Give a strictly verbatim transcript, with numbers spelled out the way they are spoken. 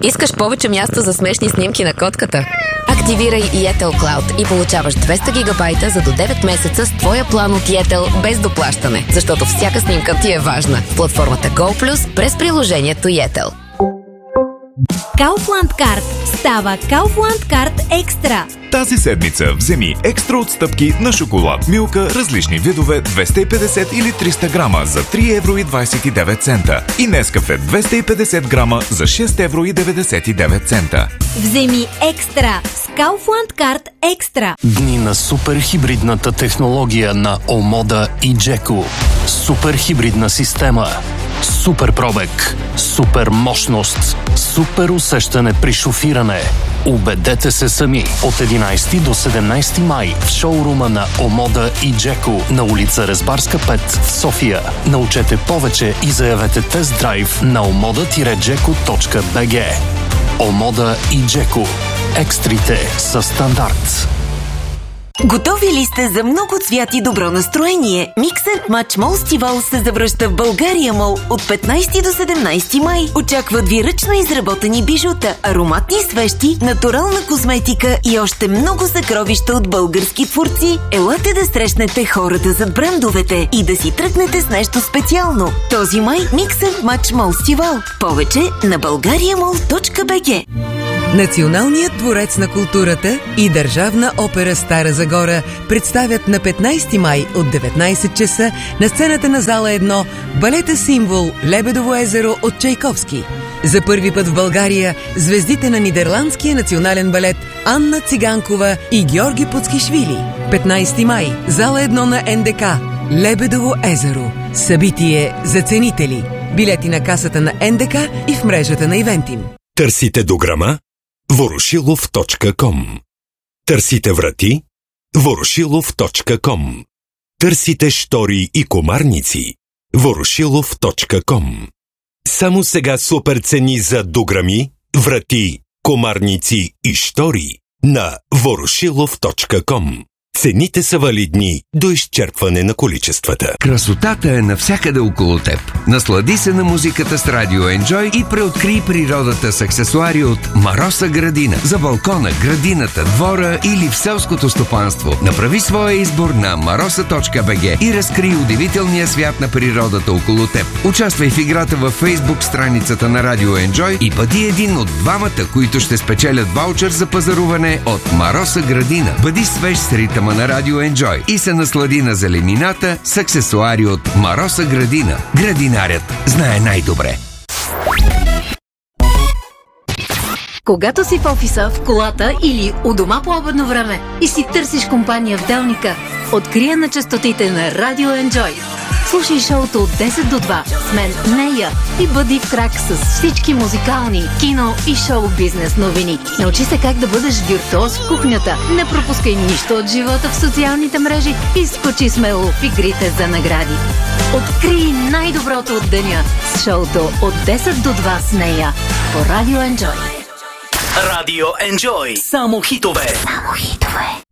Искаш повече място за смешни снимки на котката? Активирай Yettel Cloud и получаваш двеста гигабайта за до девет месеца с твоя план от Yettel без доплащане, защото всяка снимка ти е важна. В платформата Go+ през приложението Yettel. Kaufland Card става Kaufland Card Екстра. Тази седмица вземи екстра отстъпки на шоколад Милка, различни видове двеста и петдесет или триста грама за три евро и двадесет и девет цента и Нескафе двеста и петдесет грама за шест евро и деветдесет и девет цента. Вземи екстра с Kaufland Card Екстра. Дни на суперхибридната технология на Омода и Джеко. Суперхибридна система. Супер пробег. Супер мощност. Супер усещане при шофиране. Убедете се сами. От единадесети до седемнадесети май в шоурума на Омода и Джеко на улица Резбарска пет в София. Научете повече и заявете тест-драйв на омода джеко точка би джи. Омода и Джеко. Екстрите са стандарт. Готови ли сте за много цвят и добро настроение? Mix and Match Mall Стивол се завръща в България Мол от петнадесети до седемнадесети май. Очакват ви ръчно изработени бижута, ароматни свещи, натурална козметика и още много съкровища от български творци. Елате да срещнете хората зад брандовете и да си тръгнете с нещо специално. Този май Mix and Match Mall Стивол. Повече на българия мол точка би джи. Националният дворец на културата и Държавна опера Стара Загора представят на петнадесети май от деветнадесет часа на сцената на зала едно балета символ Лебедово езеро от Чайковски. За първи път в България звездите на Нидерландския национален балет Анна Циганкова и Георги Пуцкишвили. петнадесети май, зала едно на ен де ка. Лебедово езеро. Събитие за ценители. Билети на касата на ен де ка и в мрежата на Ивентим. Търсите дограма? ворошилов точка ком. Търсите врати? ворошилов точка ком. Търсите штори и комарници? ворошилов точка ком. Само сега супер цени за дограми, врати, комарници и штори на ворошилов точка ком. Цените са валидни до изчерпване на количествата. Красотата е навсякъде около теб. Наслади се на музиката с Радио Enjoy и преоткрий природата с аксесуари от Мароса Градина. За балкона, градината, двора или в селското стопанство. Направи своя избор на мароса точка би джи и разкрий удивителния свят на природата около теб. Участвай в играта във Facebook страницата на Радио Enjoy и бъди един от двамата, които ще спечелят ваучер за пазаруване от Мароса Градина. Бъди свеж с ритъма на Радио Enjoy и се наслади на зеленината с аксесуари от Мароса Градина. Градинарят знае най-добре. Когато си в офиса, в колата или у дома по обедно време и си търсиш компания в делника, открия на честотите на Радио Enjoy. Слушай шоуто от десет до два с мен Нея и бъди в крак с всички музикални, кино и шоу-бизнес новини. Научи се как да бъдеш виртуоз в кухнята. Не пропускай нищо от живота в социалните мрежи и скочи смело в игрите за награди. Открий най-доброто от деня с шоуто от десет до два с Нея по Радио Enjoy. Радио Enjoy. Само хитове. Само хитове.